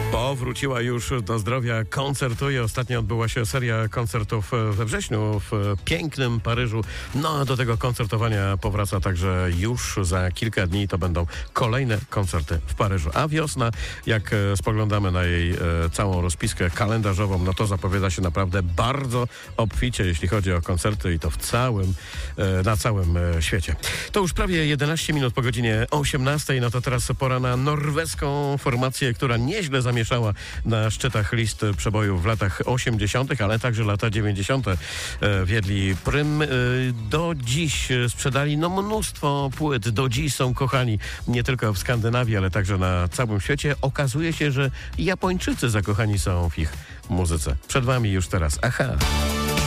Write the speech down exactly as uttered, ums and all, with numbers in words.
Powróciła już do zdrowia, koncertuje. Ostatnio odbyła się seria koncertów we wrześniu w pięknym Paryżu. No a do tego koncertowania powraca także już za kilka dni. To będą kolejne koncerty w Paryżu. A wiosna, jak spoglądamy na jej e, całą rozpiskę kalendarzową, no to zapowiada się naprawdę bardzo obficie, jeśli chodzi o koncerty i to w całym, e, na całym e, świecie. To już prawie jedenaście minut po godzinie osiemnastej. No to teraz pora na norweską formację, która nieźle zamieszała na szczytach list przebojów w latach osiemdziesiątych, ale także lata dziewięćdziesiąte wiedli prym. Do dziś sprzedali no mnóstwo płyt. Do dziś są kochani nie tylko w Skandynawii, ale także na całym świecie. Okazuje się, że Japończycy zakochani są w ich muzyce. Przed wami już teraz Aha.